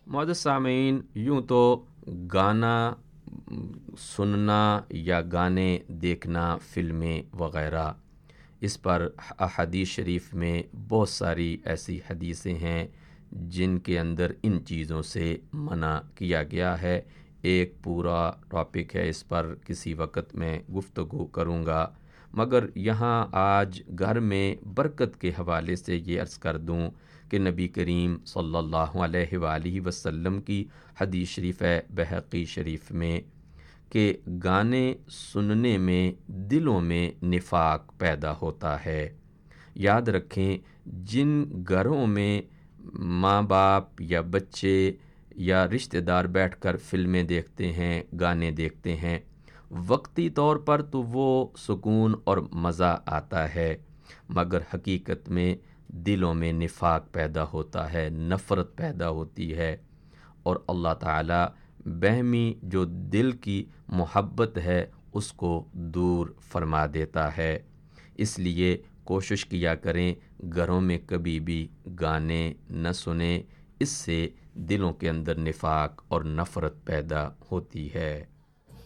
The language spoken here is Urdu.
معزز سامعین، یوں تو گانا سننا یا گانے دیکھنا، فلمیں وغیرہ، اس پر احادیث شریف میں بہت ساری ایسی حدیثیں ہیں جن کے اندر ان چیزوں سے منع کیا گیا ہے۔ ایک پورا ٹاپک ہے، اس پر کسی وقت میں گفتگو کروں گا، مگر یہاں آج گھر میں برکت کے حوالے سے یہ عرض کر دوں کہ نبی کریم صلی اللہ علیہ وآلہ وسلم کی حدیث شریف ہے بہقی شریف میں کہ گانے سننے میں دلوں میں نفاق پیدا ہوتا ہے۔ یاد رکھیں، جن گھروں میں ماں باپ یا بچے یا رشتہ دار بیٹھ کر فلمیں دیکھتے ہیں، گانے دیکھتے ہیں، وقتی طور پر تو وہ سکون اور مزہ آتا ہے، مگر حقیقت میں دلوں میں نفاق پیدا ہوتا ہے، نفرت پیدا ہوتی ہے، اور اللہ تعالیٰ بہمی جو دل کی محبت ہے اس کو دور فرما دیتا ہے۔ اس لیے کوشش کیا کریں گھروں میں کبھی بھی گانے نہ سنیں، اس سے دلوں کے اندر نفاق اور نفرت پیدا ہوتی ہے۔